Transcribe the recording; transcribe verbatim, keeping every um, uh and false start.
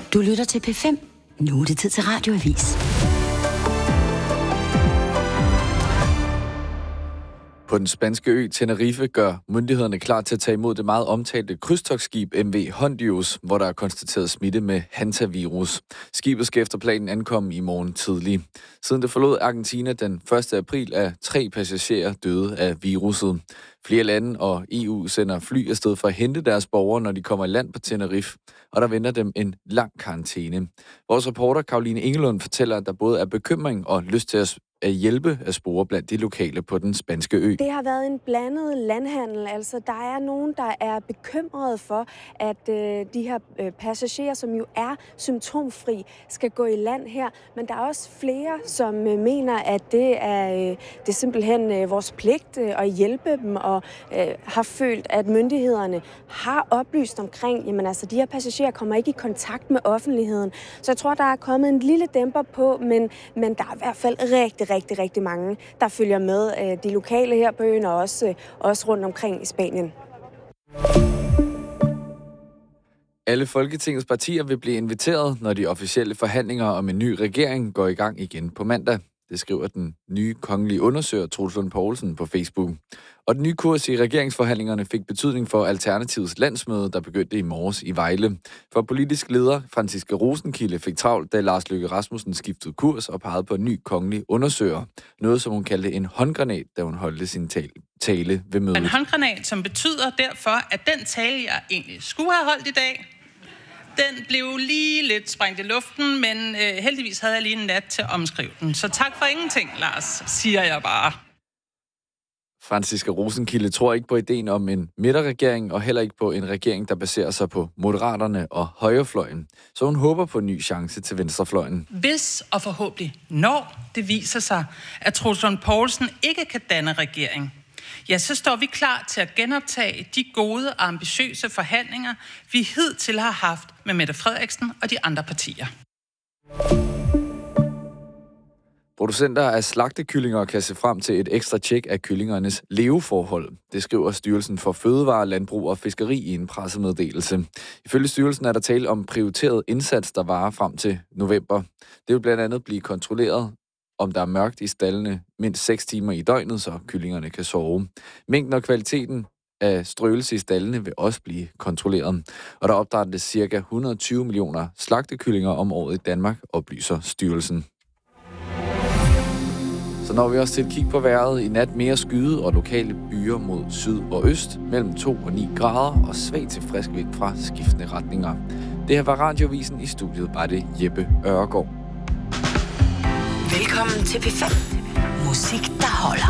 Du lytter til P fem. Nu er det tid til Radioavis. På den spanske ø Tenerife gør myndighederne klar til at tage imod det meget omtalte krydstogtskib M V Hondius, hvor der er konstateret smitte med hantavirus. Skibet skal efter planen ankomme i morgen tidlig. Siden det forlod Argentina den første april er tre passagerer døde af viruset. Flere lande og E U sender fly afsted for at hente deres borgere, når de kommer i land på Tenerife, og der venter dem en lang karantæne. Vores reporter Caroline Engelund fortæller, at der både er bekymring og lyst til at at hjælpe at spore blandt de lokale på den spanske ø. Det har været en blandet landhandel. Altså, der er nogen, der er bekymrede for, at øh, de her øh, passagerer, som jo er symptomfri, skal gå i land her. Men der er også flere, som øh, mener, at det er, øh, det er simpelthen øh, vores pligt øh, at hjælpe dem, og øh, har følt, at myndighederne har oplyst omkring, jamen altså, de her passagerer kommer ikke i kontakt med offentligheden. Så jeg tror, der er kommet en lille dæmper på, men, men der er i hvert fald rigtig rigtig, rigtig mange, der følger med. De lokale her på øen og også, også rundt omkring i Spanien. Alle Folketingets partier vil blive inviteret, når de officielle forhandlinger om en ny regering går i gang igen på mandag. Det skriver den nye kongelige undersøger Troels Lund Poulsen på Facebook. Og den nye kurs i regeringsforhandlingerne fik betydning for Alternativets landsmøde, der begyndte i morges i Vejle. For politisk leder Franciska Rosenkilde fik travlt, da Lars Løkke Rasmussen skiftede kurs og pegede på en ny kongelig undersøger. Noget, som hun kaldte en håndgranat, da hun holdte sin tale ved mødet. En håndgranat, som betyder derfor, at den tale, jeg egentlig skulle have holdt i dag, den blev lige lidt sprængt i luften, men øh, heldigvis havde jeg lige en nat til at omskrive den. Så tak for ingenting, Lars, siger jeg bare. Franciska Rosenkilde tror ikke på ideen om en midterregering, og heller ikke på en regering, der baserer sig på Moderaterne og højrefløjen. Så hun håber på en ny chance til venstrefløjen. Hvis og forhåbentlig når det viser sig, at Troels Lund Poulsen ikke kan danne regering, ja, så står vi klar til at genoptage de gode og ambitiøse forhandlinger, vi hidtil har haft med Mette Frederiksen og de andre partier. Producenter af slagtekyllinger kan se frem til et ekstra tjek af kyllingernes leveforhold. Det skriver Styrelsen for Fødevare, Landbrug og Fiskeri i en pressemeddelelse. Ifølge styrelsen er der tale om prioriteret indsats, der varer frem til november. Det vil blandt andet blive kontrolleret, om der er mørkt i staldene mindst seks timer i døgnet, så kyllingerne kan sove. Mængden og kvaliteten af strøelse i staldene vil også blive kontrolleret. Og der opdrættes ca. et hundrede og tyve millioner slagtekyllinger om året i Danmark, oplyser styrelsen. Så når vi også til et kig på vejret. I nat mere skyde og lokale byer mod syd og øst, mellem to og ni grader og svag til frisk vind fra skiftende retninger. Det her var Radiovisen. I studiet var det Jeppe Øregård. Velkommen til P fem. Musik, der holder.